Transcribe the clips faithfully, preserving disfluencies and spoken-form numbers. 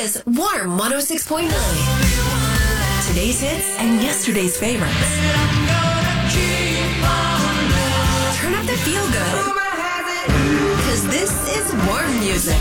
is Warm one oh six point nine. Today's hits and yesterday's favorites. Turn up the feel good. Because this is warm music.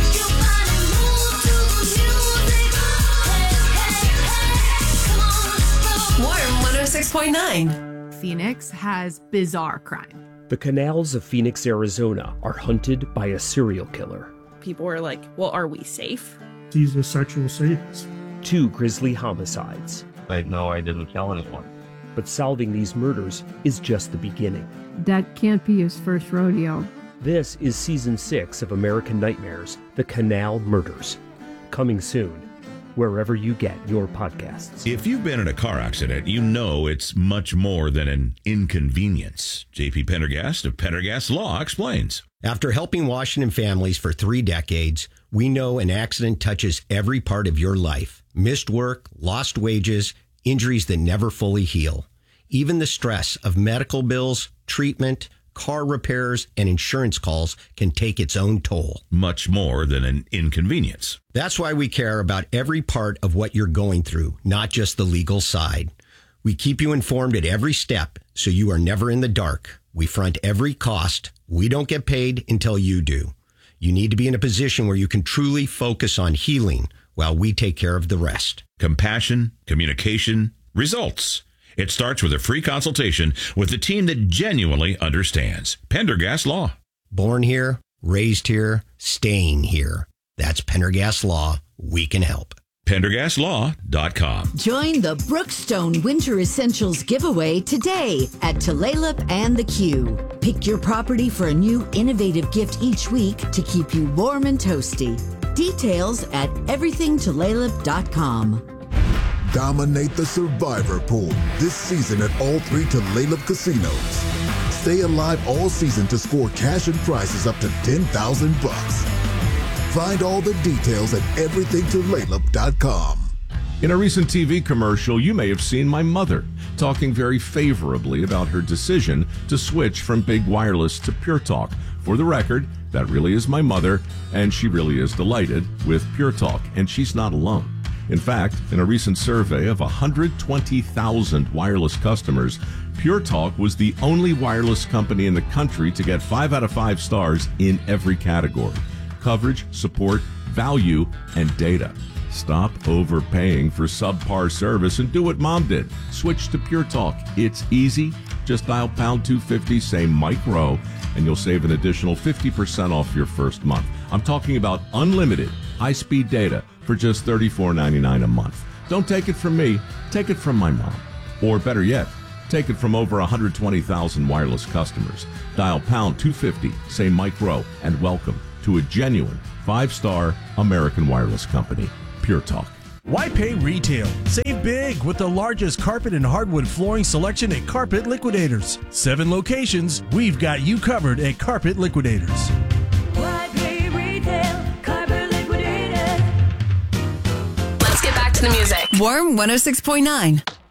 Warm one oh six point nine. Phoenix has bizarre crime. The canals of Phoenix, Arizona are hunted by a serial killer. People were like, well, are we safe? He's a sexual sadist. Two grisly homicides. Like, no, I didn't kill anyone. But solving these murders is just the beginning. That can't be his first rodeo. This is season six of American Nightmares, The Canal Murders. Coming soon, wherever you get your podcasts. If you've been in a car accident, you know it's much more than an inconvenience. J P Pendergast of Pendergast Law explains. After helping Washington families for three decades, we know an accident touches every part of your life. Missed work, lost wages, injuries that never fully heal. Even the stress of medical bills, treatment, car repairs, and insurance calls can take its own toll. Much more than an inconvenience. That's why we care about every part of what you're going through, not just the legal side. We keep you informed at every step, so you are never in the dark. We front every cost. We don't get paid until you do. You need to be in a position where you can truly focus on healing while we take care of the rest. Compassion, communication, results. It starts with a free consultation with the team that genuinely understands. Pendergast Law. Born here, raised here, staying here. That's Pendergast Law. We can help. Pendergast Law dot com. Join the Brookstone Winter Essentials giveaway today at Tulalip and the Q. Pick your property for a new innovative gift each week to keep you warm and toasty. Details at everything tulalip dot com. Dominate the Survivor Pool this season at all three Tulalip casinos. Stay alive all season to score cash and prizes up to ten thousand bucks. Find all the details at everything tulalip dot com. In a recent T V commercial, you may have seen my mother talking very favorably about her decision to switch from Big Wireless to Pure Talk. For the record, that really is my mother, and she really is delighted with Pure Talk, and she's not alone. In fact, in a recent survey of one hundred twenty thousand wireless customers, Pure Talk was the only wireless company in the country to get five out of five stars in every category: coverage, support, value, and data. Stop overpaying for subpar service and do what Mom did. Switch to Pure Talk. It's easy. Just dial pound two fifty, say Mike Rowe, and you'll save an additional fifty percent off your first month. I'm talking about unlimited high-speed data for just thirty-four ninety-nine a month. Don't take it from me. Take it from my mom. Or better yet, take it from over one hundred twenty thousand wireless customers. Dial pound two fifty, say Mike Rowe, and welcome to a genuine five-star American wireless company, Pure Talk. Why pay retail? Save big with the largest carpet and hardwood flooring selection at Carpet Liquidators. Seven locations, we've got you covered at Carpet Liquidators. Why pay retail? Carpet Liquidators. Let's get back to the music. Warm one oh six point nine.